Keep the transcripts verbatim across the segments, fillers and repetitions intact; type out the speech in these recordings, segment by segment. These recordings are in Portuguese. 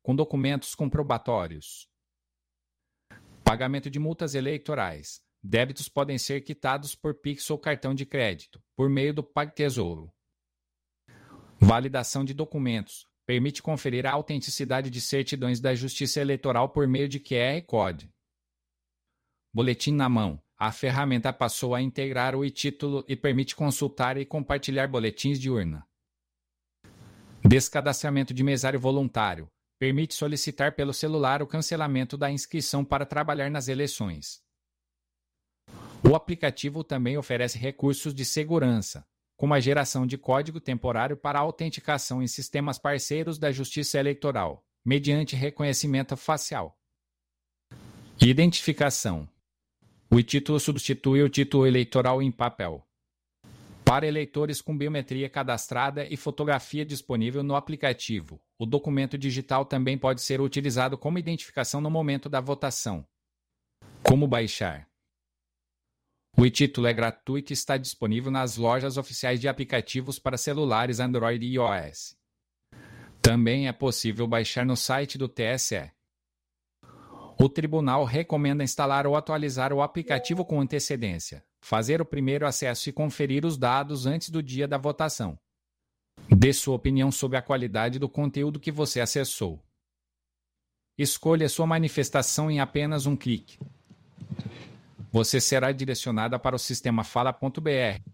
com documentos comprobatórios. Pagamento de multas eleitorais. Débitos podem ser quitados por Pix ou cartão de crédito, por meio do PagTesouro. Validação de documentos. Permite conferir a autenticidade de certidões da Justiça Eleitoral por meio de Q R Code. Boletim na mão. A ferramenta passou a integrar o e-título e permite consultar e compartilhar boletins de urna. Descadastramento de mesário voluntário. Permite solicitar pelo celular o cancelamento da inscrição para trabalhar nas eleições. O aplicativo também oferece recursos de segurança, como a geração de código temporário para autenticação em sistemas parceiros da Justiça Eleitoral, mediante reconhecimento facial. Identificação. O e-título substitui o título eleitoral em papel. Para eleitores com biometria cadastrada e fotografia disponível no aplicativo, o documento digital também pode ser utilizado como identificação no momento da votação. Como baixar? O e-título é gratuito e está disponível nas lojas oficiais de aplicativos para celulares Android e iOS. Também é possível baixar no site do T S E. O tribunal recomenda instalar ou atualizar o aplicativo com antecedência, fazer o primeiro acesso e conferir os dados antes do dia da votação. Dê sua opinião sobre a qualidade do conteúdo que você acessou. Escolha sua manifestação em apenas um clique. Você será direcionada para o sistema fala ponto b r.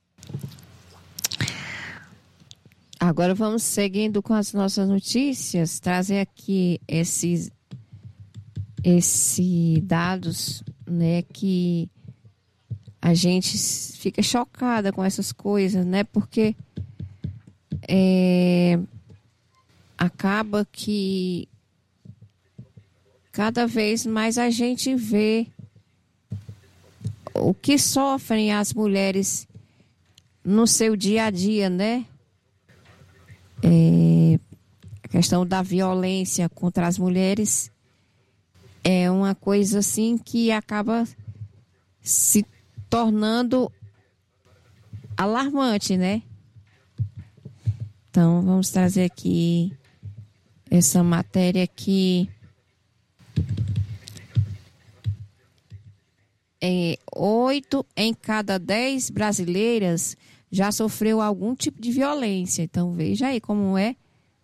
Agora vamos seguindo com as nossas notícias, trazer aqui esses, esses dados, né, que a gente fica chocada com essas coisas, né, porque é, acaba que cada vez mais a gente vê o que sofrem as mulheres no seu dia a dia, né? É, a questão da violência contra as mulheres é uma coisa assim que acaba se tornando alarmante, né? Então, vamos trazer aqui essa matéria que é, oito em cada dez brasileiras já sofreu algum tipo de violência. Então, veja aí como é,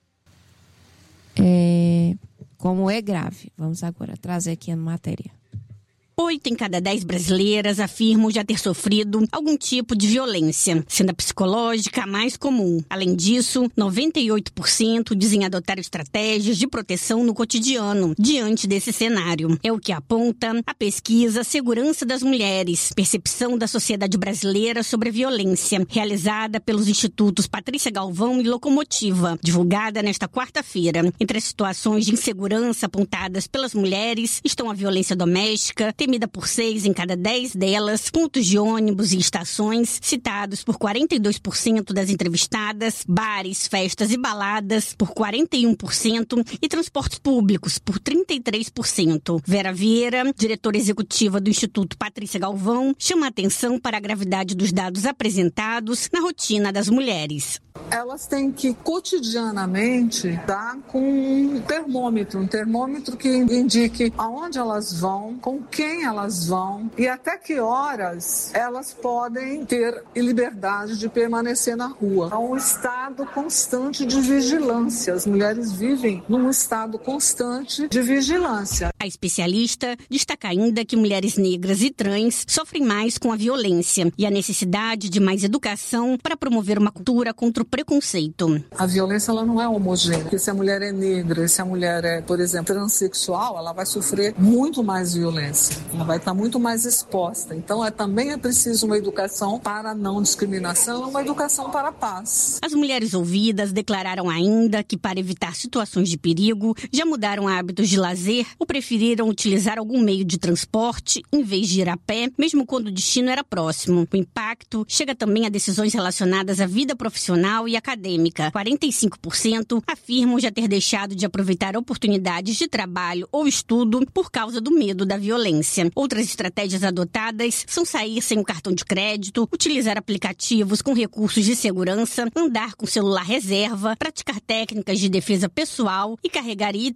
é, como é grave. Vamos agora trazer aqui a matéria. Oito em cada dez brasileiras afirmam já ter sofrido algum tipo de violência, sendo a psicológica a mais comum. Além disso, noventa e oito por cento dizem adotar estratégias de proteção no cotidiano diante desse cenário. É o que aponta a pesquisa Segurança das Mulheres, Percepção da Sociedade Brasileira sobre a Violência, realizada pelos institutos Patrícia Galvão e Locomotiva, divulgada nesta quarta-feira. Entre as situações de insegurança apontadas pelas mulheres estão a violência doméstica, temida por seis em cada dez delas, pontos de ônibus e estações, citados por quarenta e dois por cento das entrevistadas, bares, festas e baladas, por quarenta e um por cento, e transportes públicos, por trinta e três por cento. Vera Vieira, diretora executiva do Instituto Patrícia Galvão, chama a atenção para a gravidade dos dados apresentados na rotina das mulheres. Elas têm que cotidianamente estar com um termômetro, um termômetro que indique aonde elas vão, com quem elas vão e até que horas elas podem ter liberdade de permanecer na rua. É um estado constante de vigilância. As mulheres vivem num estado constante de vigilância. A especialista destaca ainda que mulheres negras e trans sofrem mais com a violência e a necessidade de mais educação para promover uma cultura contra o preconceito. A violência ela não é homogênea, porque se a mulher é negra, se a mulher é, por exemplo, transexual, ela vai sofrer muito mais violência, ela vai estar muito mais exposta. Então é, também é preciso uma educação para a não discriminação, uma educação para a paz. As mulheres ouvidas declararam ainda que para evitar situações de perigo, já mudaram hábitos de lazer ou preferiram utilizar algum meio de transporte em vez de ir a pé, mesmo quando o destino era próximo. O impacto chega também a decisões relacionadas à vida profissional e acadêmica. quarenta e cinco por cento afirmam já ter deixado de aproveitar oportunidades de trabalho ou estudo por causa do medo da violência. Outras estratégias adotadas são sair sem o cartão de crédito, utilizar aplicativos com recursos de segurança, andar com celular reserva, praticar técnicas de defesa pessoal e carregar itens